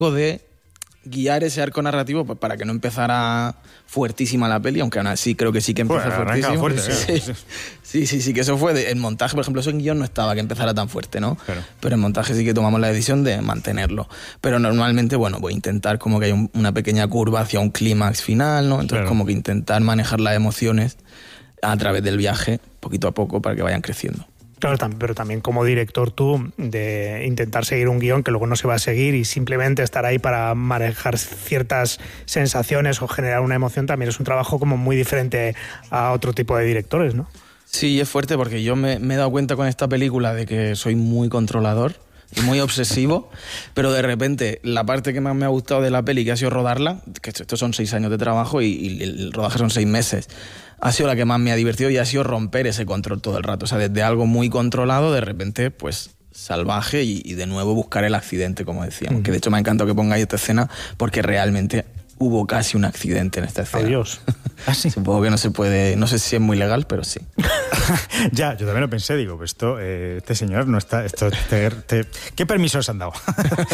de guiar ese arco narrativo pues, para que no empezara fuertísima la peli, aunque aún así creo que sí que empezó fuertísimo. Fuerte, sí, que eso fue en montaje, por ejemplo, eso en guión no estaba, que empezara tan fuerte, ¿no? Claro. Pero en montaje sí que tomamos la decisión de mantenerlo. Pero normalmente, bueno, voy a intentar como que haya una pequeña curva hacia un clímax final, ¿no? Entonces como que intentar manejar las emociones a través del viaje, poquito a poco, para que vayan creciendo. Claro, pero también como director tú, de intentar seguir un guión que luego no se va a seguir y simplemente estar ahí para manejar ciertas sensaciones o generar una emoción, también es un trabajo como muy diferente a otro tipo de directores, ¿no? Sí, es fuerte porque yo me he dado cuenta con esta película de que soy muy controlador y muy obsesivo, pero de repente la parte que más me ha gustado de la peli, que ha sido rodarla, que estos son 6 años de trabajo y el rodaje son 6 meses, ha sido la que más me ha divertido y ha sido romper ese control todo el rato. O sea, desde algo muy controlado, de repente, pues salvaje y de nuevo buscar el accidente, como decíamos. Que de hecho me ha encantado que pongáis esta escena porque realmente hubo casi un accidente en esta escena. Adiós. ¿Ah, sí? Supongo que no se puede, no sé si es muy legal, pero sí. Ya, yo también lo pensé, digo, pues este señor no está... ¿Qué permisos han dado?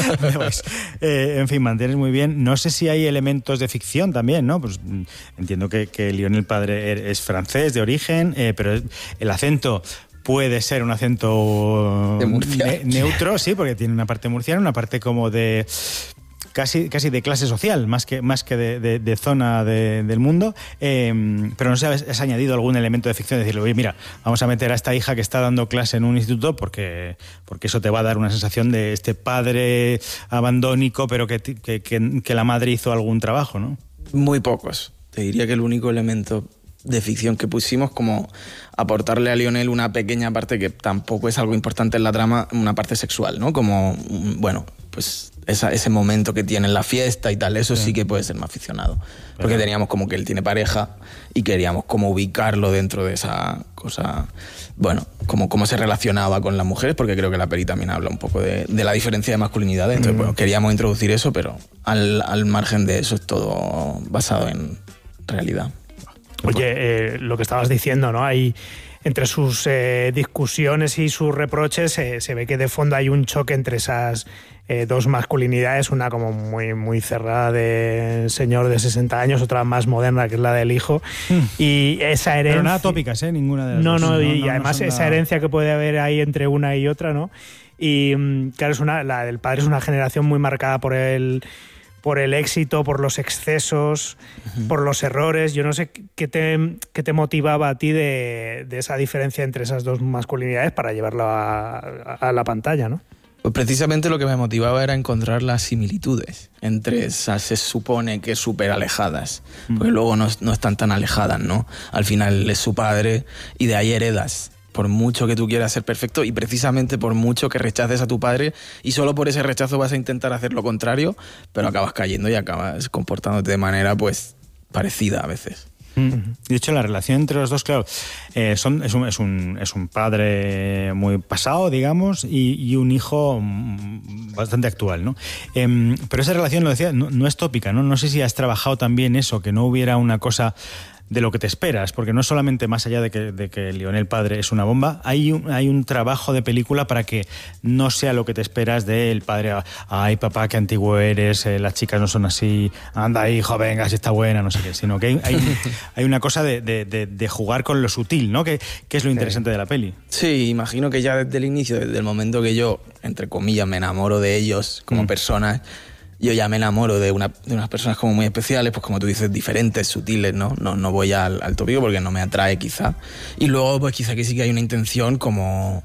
En fin, mantienes muy bien. No sé si hay elementos de ficción también, ¿no? Pues entiendo que Lionel padre es francés de origen, pero el acento... puede ser un acento neutro, sí, porque tiene una parte murciana, una parte como de... Casi de clase social, más que de zona del mundo, pero no sé si has añadido algún elemento de ficción, decirle, oye, mira, vamos a meter a esta hija que está dando clase en un instituto porque eso te va a dar una sensación de este padre abandónico, pero que la madre hizo algún trabajo, ¿no? Muy pocos. Te diría que el único elemento de ficción que pusimos, como aportarle a Lionel una pequeña parte que tampoco es algo importante en la trama, una parte sexual, ¿no? Como, bueno, pues ese momento que tiene en la fiesta y tal, eso sí que puede ser más aficionado. Porque teníamos como que él tiene pareja y queríamos como ubicarlo dentro de esa cosa, bueno, como cómo se relacionaba con las mujeres, porque creo que la peli también habla un poco de la diferencia de masculinidad. Entonces, bueno, queríamos introducir eso, pero al margen de eso es todo basado en realidad. Oye, lo que estabas diciendo, ¿no? Hay entre sus discusiones y sus reproches se ve que de fondo hay un choque entre esas dos masculinidades, una como muy, muy cerrada de señor de 60 años, otra más moderna que es la del hijo. Y esa herencia... Pero nada tópicas, ninguna de las dos. Y además esa herencia que puede haber ahí entre una y otra, ¿no? Y claro, la del padre es una generación muy marcada por el éxito, por los excesos, por los errores. Yo no sé qué te motivaba a ti de esa diferencia entre esas dos masculinidades para llevarlo a la pantalla, ¿no? Pues precisamente lo que me motivaba era encontrar las similitudes entre esas, se supone que súper alejadas, porque luego no están tan alejadas, ¿no? Al final es su padre y de ahí heredas. Por mucho que tú quieras ser perfecto y precisamente por mucho que rechaces a tu padre y solo por ese rechazo vas a intentar hacer lo contrario, pero acabas cayendo y acabas comportándote de manera pues parecida a veces. De hecho, la relación entre los dos, claro, es un padre muy pasado, digamos, y un hijo bastante actual, ¿no? Pero esa relación, lo decía, no es tópica, ¿no? No sé si has trabajado también eso, que no hubiera una cosa de lo que te esperas, porque no solamente más allá de que Lionel padre es una bomba, hay un trabajo de película para que no sea lo que te esperas del padre, ay papá, qué antiguo eres, las chicas no son así, anda hijo, venga, si está buena, no sé qué, sino que hay una cosa de jugar con lo sutil, ¿no? Que es lo interesante de la peli. Sí, imagino que ya desde el inicio, desde el momento que yo, entre comillas, me enamoro de ellos como personas, yo ya me enamoro de unas personas como muy especiales, pues como tú dices, diferentes, sutiles, ¿no? No voy al tópico porque no me atrae quizá. Y luego pues quizá que sí que hay una intención como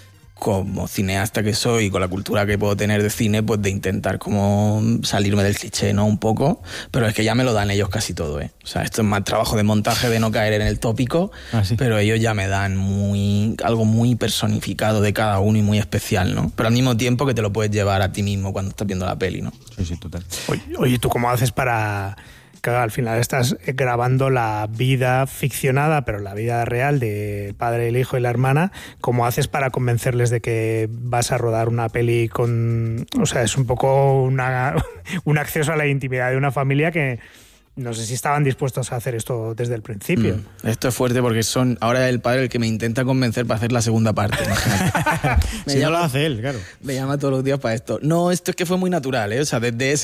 cineasta que soy, con la cultura que puedo tener de cine, pues de intentar como salirme del cliché, ¿no? Un poco, pero es que ya me lo dan ellos casi todo, ¿eh? O sea, esto es más trabajo de montaje, de no caer en el tópico, pero ellos ya me dan algo muy personificado de cada uno y muy especial, ¿no? Pero al mismo tiempo que te lo puedes llevar a ti mismo cuando estás viendo la peli, ¿no? Sí, total. Oye, ¿tú cómo haces para...? Que al final estás grabando la vida ficcionada, pero la vida real de padre, el hijo y la hermana. ¿Cómo haces para convencerles de que vas a rodar una peli con... O sea, es un poco un acceso a la intimidad de una familia que... No sé si estaban dispuestos a hacer esto desde el principio. Esto es fuerte porque ahora el padre el que me intenta convencer para hacer la segunda parte. Si no lo hace él, claro. Me llama todos los días para esto. No, esto es que fue muy natural, ¿eh? O sea, desde ese